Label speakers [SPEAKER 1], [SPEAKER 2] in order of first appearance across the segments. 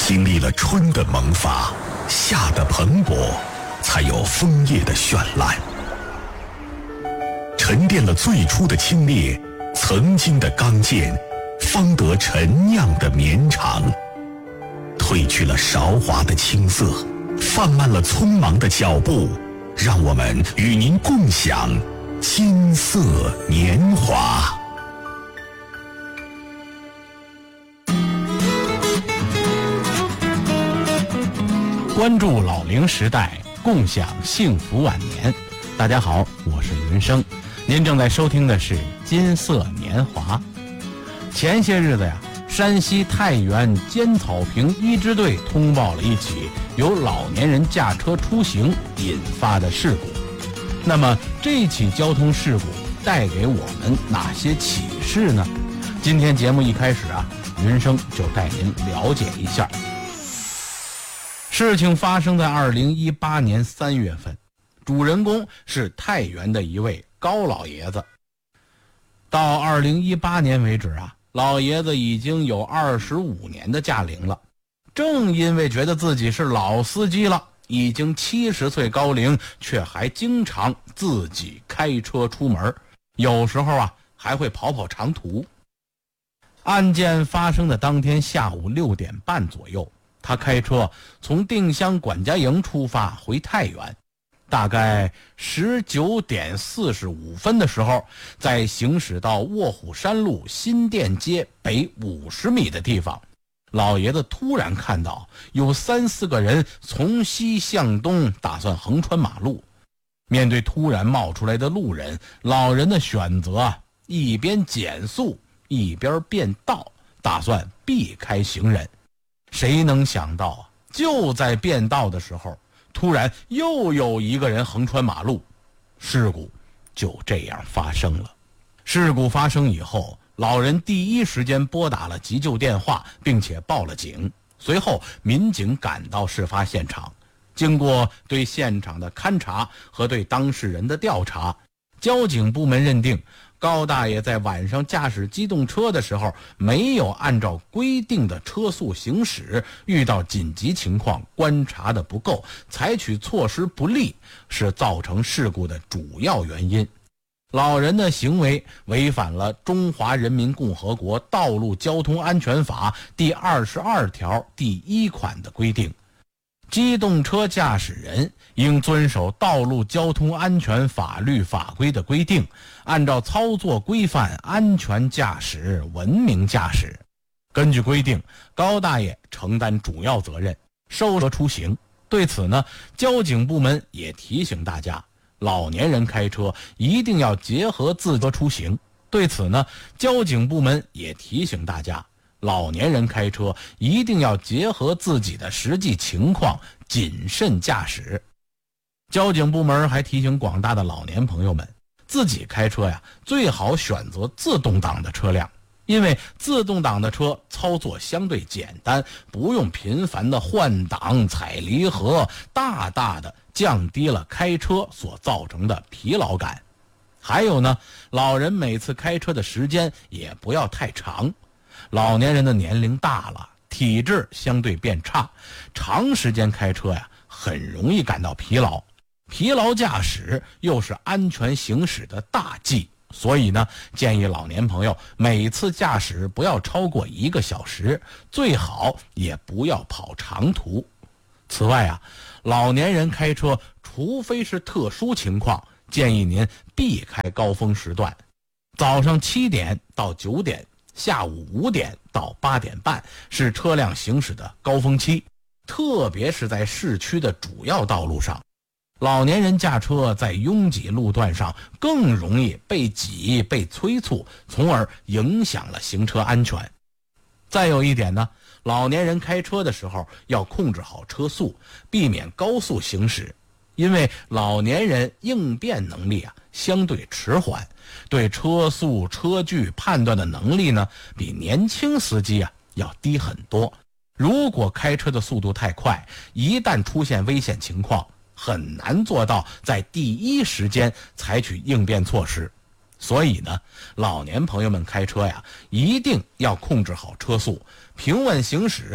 [SPEAKER 1] 经历了春的萌发，夏的蓬勃，才有枫叶的绚烂。沉淀了最初的清冽，曾经的刚健，方得陈酿的绵长。褪去了韶华的青涩，放慢了匆忙的脚步，让我们与您共享金色年华。
[SPEAKER 2] 关注老龄时代，共享幸福晚年。大家好，我是云生，您正在收听的是金色年华。前些日子呀，山西太原尖草坪一支队通报了一起由老年人驾车出行引发的事故。那么这起交通事故带给我们哪些启示呢？今天节目一开始啊，云生就带您了解一下。事情发生在2018年3月份，主人公是太原的一位高老爷子。到2018年为止啊，老爷子已经有25年的驾龄了。正因为觉得自己是老司机了，已经70岁高龄，却还经常自己开车出门，有时候啊还会跑长途。案件发生的当天下午6点半左右，他开车从定襄管家营出发回太原，大概19点45分的时候，在行驶到卧虎山路新店街北50米的地方，老爷子突然看到有3、4个人从西向东打算横穿马路。面对突然冒出来的路人，老人的选择一边减速一边变道，打算避开行人。谁能想到就在变道的时候，突然又有一个人横穿马路，事故就这样发生了。事故发生以后，老人第一时间拨打了急救电话，并且报了警。随后民警赶到事发现场，经过对现场的勘查和对当事人的调查，交警部门认定高大爷在晚上驾驶机动车的时候没有按照规定的车速行驶，遇到紧急情况观察的不够，采取措施不力，是造成事故的主要原因。老人的行为违反了《中华人民共和国道路交通安全法》第22条第1款的规定，机动车驾驶人应遵守道路交通安全法律法规的规定，按照操作规范安全驾驶、文明驾驶。根据规定，高大爷承担主要责任，收车出行。对此呢，交警部门也提醒大家，老年人开车一定要结合自车出行。对此呢，交警部门也提醒大家，老年人开车一定要结合自己的实际情况，谨慎驾驶。交警部门还提醒广大的老年朋友们，自己开车呀，最好选择自动挡的车辆，因为自动挡的车操作相对简单，不用频繁的换挡、踩离合，大大的降低了开车所造成的疲劳感。还有呢，老人每次开车的时间也不要太长。老年人的年龄大了，体质相对变差，长时间开车呀，很容易感到疲劳。疲劳驾驶又是安全行驶的大忌，所以呢，建议老年朋友每次驾驶不要超过1个小时，最好也不要跑长途。此外啊，老年人开车除非是特殊情况，建议您避开高峰时段，早上7点到9点，下午5点到8点半是车辆行驶的高峰期，特别是在市区的主要道路上。老年人驾车在拥挤路段上更容易被挤、被催促，从而影响了行车安全。再有一点呢，老年人开车的时候要控制好车速，避免高速行驶，因为老年人应变能力相对迟缓，对车速、车距判断的能力呢，比年轻司机要低很多。如果开车的速度太快，一旦出现危险情况，很难做到在第一时间采取应变措施。所以呢，老年朋友们开车一定要控制好车速，平稳行驶，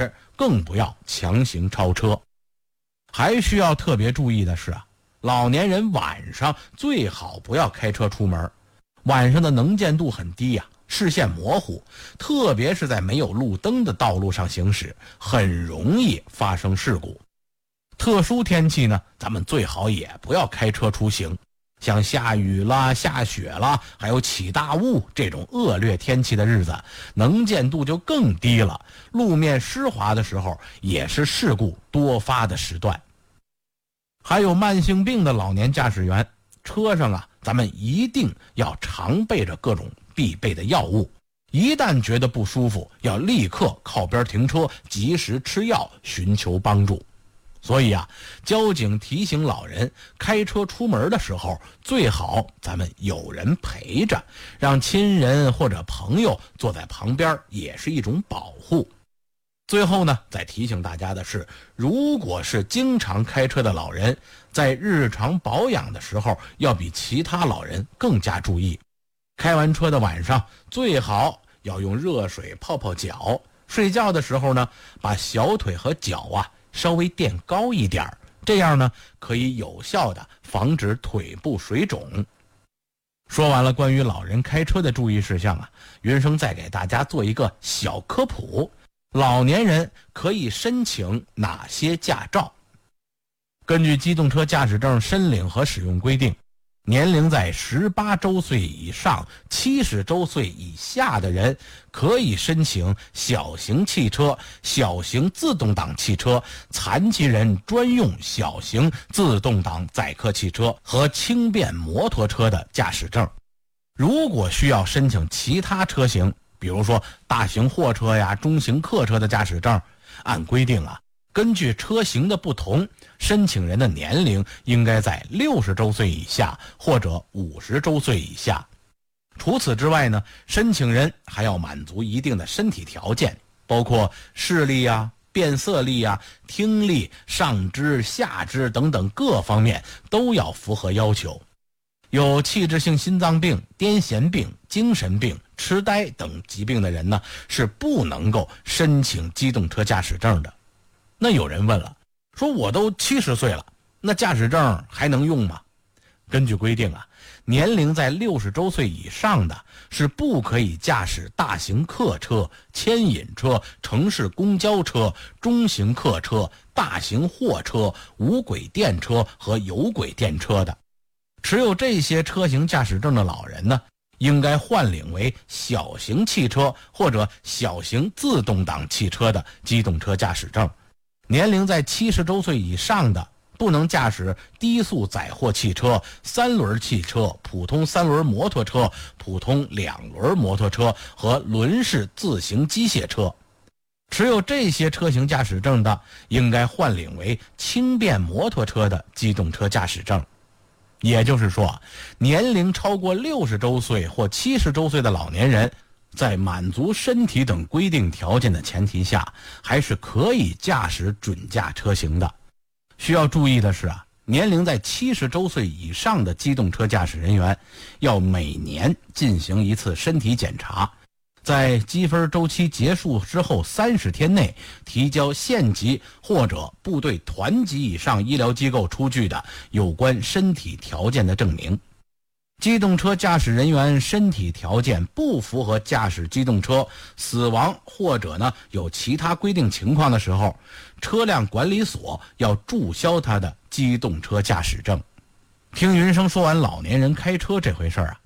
[SPEAKER 2] 更不要强行超车。还需要特别注意的是老年人晚上最好不要开车出门，晚上的能见度很低视线模糊，特别是在没有路灯的道路上行驶，很容易发生事故。特殊天气呢，咱们最好也不要开车出行，像下雨啦、下雪啦，还有起大雾这种恶劣天气的日子，能见度就更低了，路面湿滑的时候也是事故多发的时段。还有慢性病的老年驾驶员，车上咱们一定要常备着各种必备的药物，一旦觉得不舒服，要立刻靠边停车，及时吃药，寻求帮助。所以交警提醒老人开车出门的时候，最好咱们有人陪着，让亲人或者朋友坐在旁边，也是一种保护。最后呢，再提醒大家的是，如果是经常开车的老人，在日常保养的时候，要比其他老人更加注意。开完车的晚上，最好要用热水泡泡脚，睡觉的时候呢，把小腿和脚稍微垫高一点，这样呢，可以有效的防止腿部水肿。说完了关于老人开车的注意事项云生再给大家做一个小科普，老年人可以申请哪些驾照？根据机动车驾驶证申领和使用规定，年龄在18周岁以上、70周岁以下的人可以申请小型汽车、小型自动挡汽车、残疾人专用小型自动挡载客汽车和轻便摩托车的驾驶证。如果需要申请其他车型，比如说大型货车中型客车的驾驶证，按规定根据车型的不同，申请人的年龄应该在60周岁以下或者50周岁以下。除此之外呢，申请人还要满足一定的身体条件，包括视力辨色力听力、上肢、下肢等等各方面都要符合要求。有器质性心脏病、癫痫病、精神病、痴呆等疾病的人呢，是不能够申请机动车驾驶证的。那有人问了，说我都70岁了，那驾驶证还能用吗？根据规定年龄在60周岁以上的是不可以驾驶大型客车、牵引车、城市公交车、中型客车、大型货车、无轨电车和有轨电车的。持有这些车型驾驶证的老人呢，应该换领为小型汽车或者小型自动挡汽车的机动车驾驶证。年龄在70周岁以上的，不能驾驶低速载货汽车、3轮汽车、普通3轮摩托车、普通2轮摩托车和轮式自行机械车。持有这些车型驾驶证的，应该换领为轻便摩托车的机动车驾驶证。也就是说，年龄超过60周岁或70周岁的老年人，在满足身体等规定条件的前提下，还是可以驾驶准驾车型的。需要注意的是年龄在70周岁以上的机动车驾驶人员，要每年进行一次身体检查，在积分周期结束之后30天内提交县级或者部队团级以上医疗机构出具的有关身体条件的证明。机动车驾驶人员身体条件不符合驾驶机动车、死亡或者有其他规定情况的时候，车辆管理所要注销他的机动车驾驶证。听云生说完老年人开车这回事